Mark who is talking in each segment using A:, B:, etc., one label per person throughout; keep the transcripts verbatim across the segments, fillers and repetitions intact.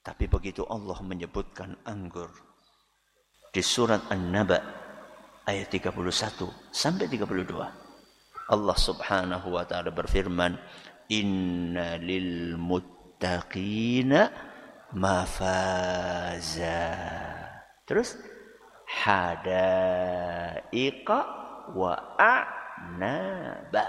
A: Tapi begitu Allah menyebutkan anggur di surat An-Naba ayat tiga puluh satu sampai tiga puluh dua, Allah Subhanahu wa taala berfirman, "Inna lil muttaqina mafaza." Terus hadaiqa wa a'naba.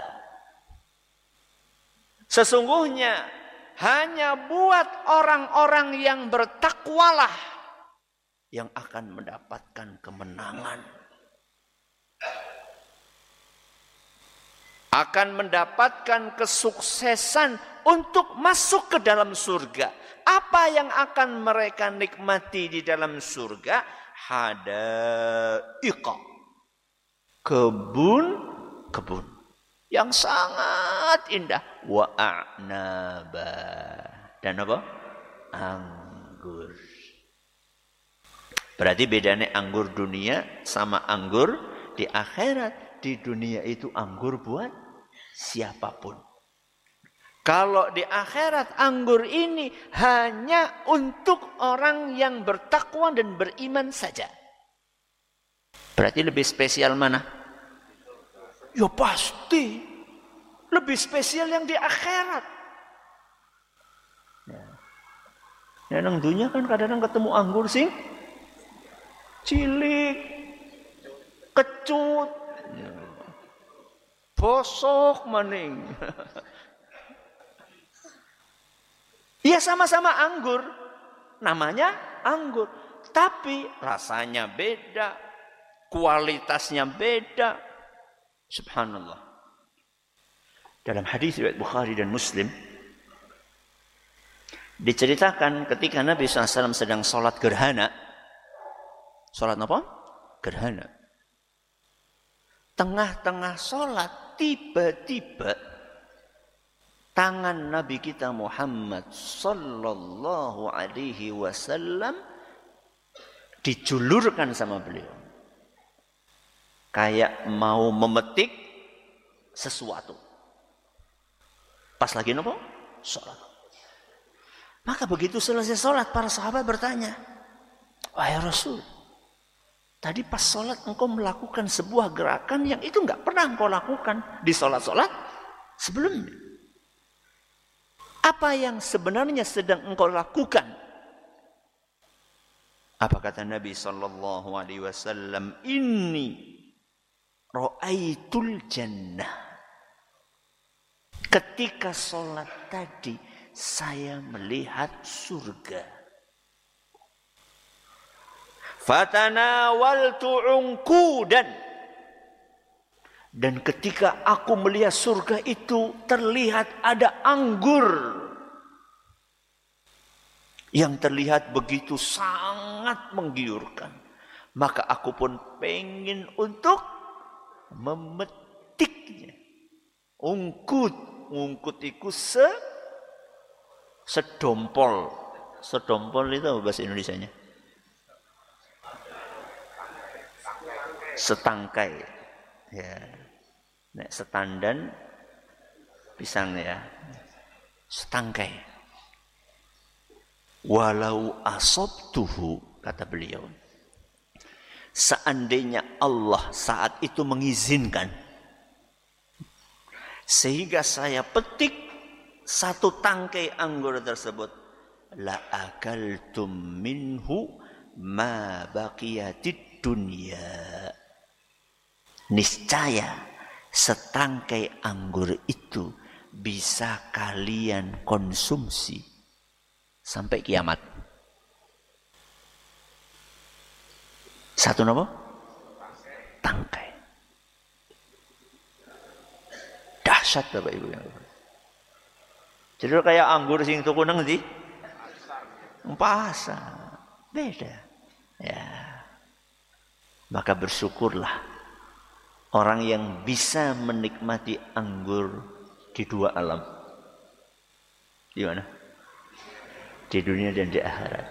A: Sesungguhnya hanya buat orang-orang yang bertakwalah yang akan mendapatkan kemenangan, akan mendapatkan kesuksesan untuk masuk ke dalam surga. Apa yang akan mereka nikmati di dalam surga? Hadaiqa, kebun-kebun yang sangat indah. Wa a'naba, dan apa? Anggur. Berarti bedanya anggur dunia sama anggur di akhirat. Di dunia itu anggur buat siapapun. Kalau di akhirat anggur ini hanya untuk orang yang bertakwa dan beriman saja. Berarti lebih spesial mana? Ya pasti lebih spesial yang di akhirat. Ya, ya nang dunia kan kadang-kadang ketemu anggur sing cilik, kecut, ya, bosok maning. Ya sama-sama anggur, namanya anggur, tapi rasanya beda, kualitasnya beda. Subhanallah. Dalam hadis riwayat Bukhari dan Muslim diceritakan ketika Nabi shallallahu alaihi wasallam sedang sholat gerhana. Sholat apa? Gerhana. Tengah-tengah sholat tiba-tiba tangan Nabi kita Muhammad sallallahu alaihi wasallam dijulurkan sama beliau. Kayak mau memetik sesuatu. Pas lagi apa? Sholat. Maka begitu selesai sholat, para sahabat bertanya, wahai Rasul, tadi pas sholat engkau melakukan sebuah gerakan yang itu enggak pernah engkau lakukan di sholat-sholat sebelumnya. Apa yang sebenarnya sedang engkau lakukan? Apa kata Nabi sallallahu alaihi wasallam? Inni ra'aitul jannah. Ketika sholat tadi saya melihat surga. Fatanawaltu unqudan. Dan ketika aku melihat surga itu terlihat ada anggur yang terlihat begitu sangat menggiurkan. Maka aku pun pengen untuk memetiknya. Ungkut, ungkut itu se sedompol. Sedompol itu apa bahasa Indonesianya? Setangkai. Ya. Nek setandan pisang ya. Setangkai. Walau asabtuhu, kata beliau. Seandainya Allah saat itu mengizinkan sehingga saya petik satu tangkai anggur tersebut, la akaltum minhu ma baqiyatid dunya. Niscaya setangkai anggur itu bisa kalian konsumsi sampai kiamat. Satu nama? Tangkai. Dahsyat Bapak Ibu. Jadi kayak anggur sing tuku nang ndi? Pasar. Beda. Ya. Maka bersyukurlah orang yang bisa menikmati anggur di dua alam. Di mana? Di dunia dan di akhirat.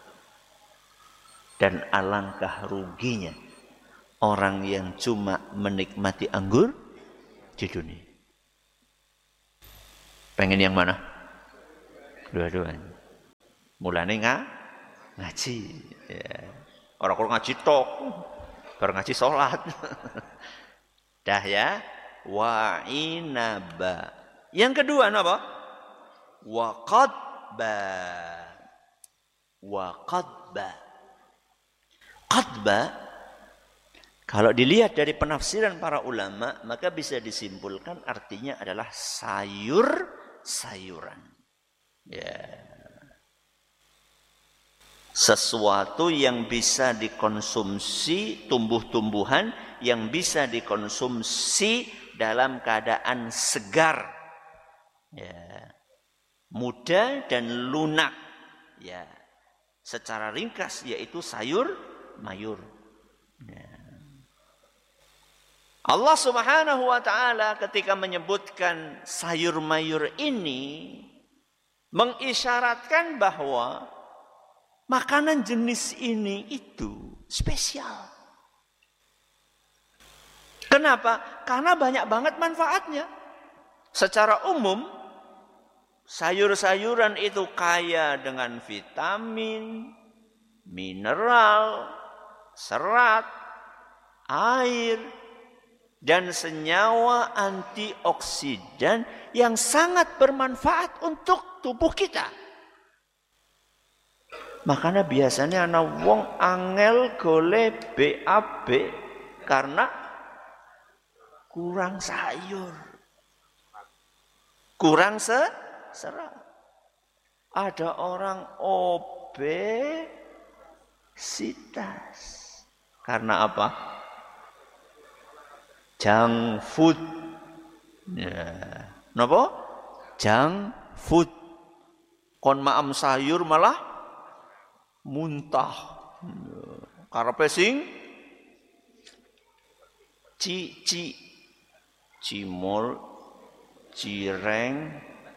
A: Dan alangkah ruginya orang yang cuma menikmati anggur di dunia. Pengen yang mana? Dua-duanya. Mulane nga, ngaji. Ya. Orang kalau ngaji tok, baru ngaji sholat. Dah ya. Wa inaba. Yang kedua apa? Wa qadba. Wa qadba. Qadba, kalau dilihat dari penafsiran para ulama, maka bisa disimpulkan artinya adalah sayur-sayuran. Ya. Sesuatu yang bisa dikonsumsi, tumbuh-tumbuhan yang bisa dikonsumsi dalam keadaan segar. Ya. Muda dan lunak. Ya. Secara ringkas yaitu sayur mayur. Ya. Allah Subhanahu wa taala ketika menyebutkan sayur mayur ini mengisyaratkan bahwa makanan jenis ini itu spesial. Kenapa? Karena banyak banget manfaatnya. Secara umum sayur-sayuran itu kaya dengan vitamin, mineral, serat, air, dan senyawa antioksidan yang sangat bermanfaat untuk tubuh kita. Makanya biasanya anak wong angel gole B A B karena kurang sayur, kurang se serat. Ada orang obesitas karena apa? Junk food. Ya. Napa? Junk food. Kon maam sayur malah muntah. Karepe sing ci-ci, cimol, cireng,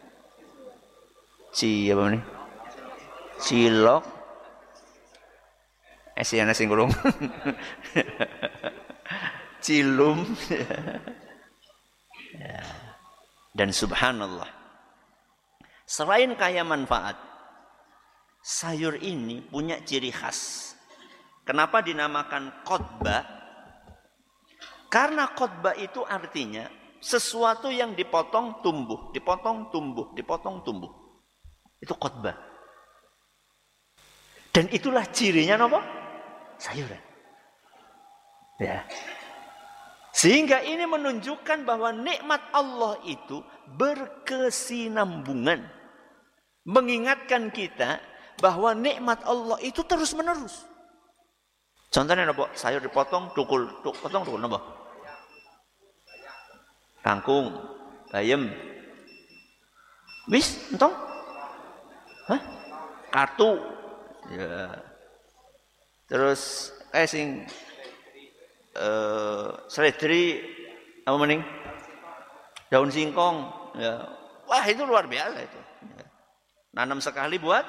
A: ci apa nih? Cilok. Esiana sing gulung. Cilum. Ya. Dan subhanallah, selain kaya manfaat, sayur ini punya ciri khas. Kenapa dinamakan qadba? Karena qadba itu artinya sesuatu yang dipotong tumbuh, dipotong tumbuh, dipotong tumbuh. Itu qadba. Dan itulah cirinya apa? Sayuran. Ya. Sehingga ini menunjukkan bahwa nikmat Allah itu berkesinambungan. Mengingatkan kita bahwa nikmat Allah itu terus menerus. Contohnya apa? Sayur dipotong, tukul, tuk, potong, tukul, apa? Kangkung, bayam. Wis, entong? Hah? Kartu. Ya. Terus eh sing Uh, seledri apa mening daun singkong ya. Wah itu luar biasa itu ya. Nanam sekali buat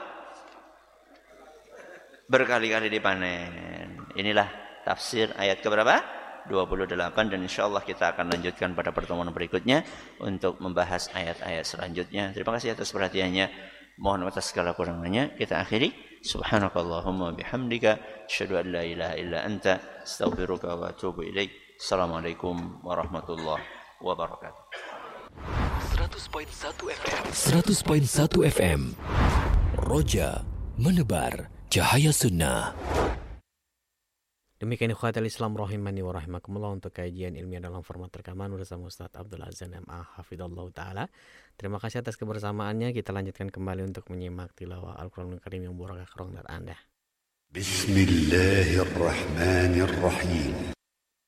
A: berkali-kali dipanen. Inilah tafsir ayat keberapa? dua puluh delapan, dan insyaallah kita akan lanjutkan pada pertemuan berikutnya untuk membahas ayat-ayat selanjutnya. Terima kasih atas perhatiannya. Mohon atas segala kurangannya kita akhiri. Subhanakallahumma bihamdika asyhadu an la ilaha illa anta astaghfiruka wa atubu ilaik. Assalamualaikum warahmatullahi wabarakatuh.
B: seratus koma satu F M Roja menebar cahaya sunnah.
C: Demikian ikhwatal Islam rahimani wa rahimakumullah untuk kajian ilmiah dalam format rekaman bersama Ustaz Abdul Azan M A Hafidhallahu Ta'ala. Terima kasih atas kebersamaannya. Kita lanjutkan kembali untuk menyimak tilawah Al-Quranul Karim yang barakah dan Anda.
D: Bismillahirrahmanirrahim.